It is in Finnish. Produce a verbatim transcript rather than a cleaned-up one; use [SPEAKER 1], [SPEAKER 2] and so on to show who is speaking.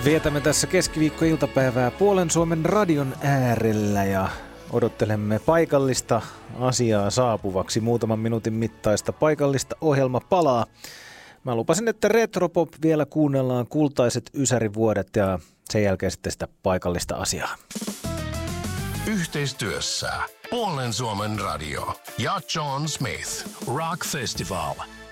[SPEAKER 1] Vietämme tässä keskiviikkoiltapäivää Puolen Suomen radion äärellä ja odottelemme paikallista asiaa saapuvaksi. Muutaman minuutin mittaista paikallista ohjelmapalaa. Mä lupasin, että Retropop vielä kuunnellaan kultaiset ysärivuodet ja sen jälkeen sitten sitä paikallista asiaa.
[SPEAKER 2] Yhteistyössä Puolen Suomen radio ja John Smith Rock Festival.